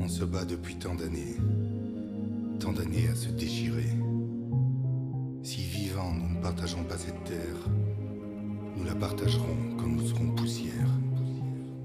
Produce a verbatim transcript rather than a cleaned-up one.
On se bat depuis tant d'années, tant d'années à se déchirer. Si vivants nous ne partageons pas cette terre, nous la partagerons quand nous serons poussière.